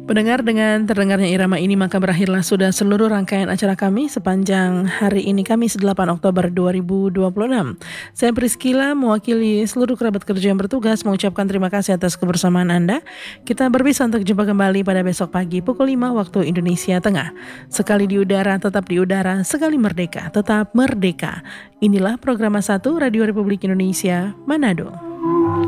Pendengar, dengan terdengarnya irama ini maka berakhirlah sudah seluruh rangkaian acara kami sepanjang hari ini, Kamis 8 Oktober 2026. Saya Priscila mewakili seluruh kerabat kerja yang bertugas mengucapkan terima kasih atas kebersamaan Anda. Kita berpisah untuk jumpa kembali pada besok pagi pukul 5 waktu Indonesia Tengah. Sekali di udara tetap di udara, sekali merdeka tetap merdeka. Inilah program 1 Radio Republik Indonesia, Manado.